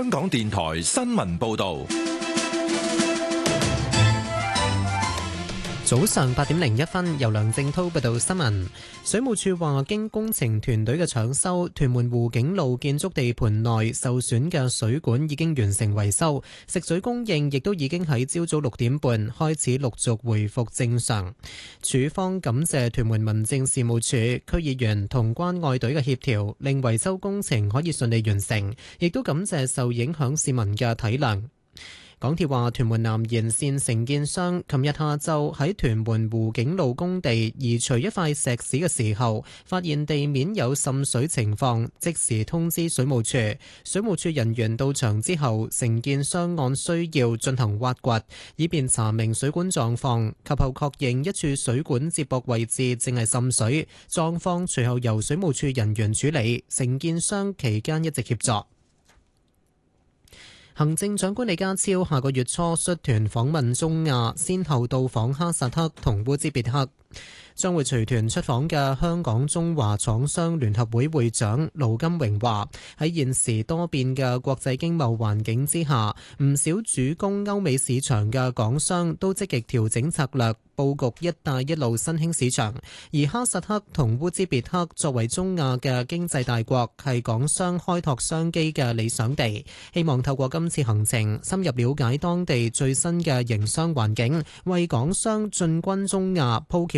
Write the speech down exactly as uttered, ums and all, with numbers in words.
港電台新聞報道。 早上八點零一分，由梁正滔報道新聞。水務署話，經工程團隊嘅搶修，屯門湖景路建築地盤內受損嘅水管已經完成維修，食水供應亦都已經喺朝早六點半開始陸續回復正常。署方感謝屯門民政事務處、區議員同關愛隊嘅協調，令維修工程可以順利完成，亦都感謝受影響市民嘅體諒。港鐵話，屯門南延線承建商琴日下晝喺屯門湖景路工地移除一塊石屎嘅時候，發現地面有滲水情況，即時通知水務署。水務署人員到場之後，承建商按需要進行挖掘，以便查明水管狀況，及後確認一處水管接駁位置正係滲水，狀況隨後由水務署人員處理，承建商期間一直協助。行政長官李家超下個月初率團訪問中亞，先後到訪哈薩克同烏茲別克。將會隨團出訪嘅香港中華廠商聯合會會長盧金榮話：喺現時多變嘅國際經貿環境之下，唔少主攻歐美市場嘅港商都積極調整策略，佈局一帶一路新興市場。而哈薩克同烏茲別克作為中亞嘅經濟大國，係港商開拓商機嘅理想地。希望透過今次行程，深入了解當地最新嘅營商環境，為港商進軍中亞鋪橋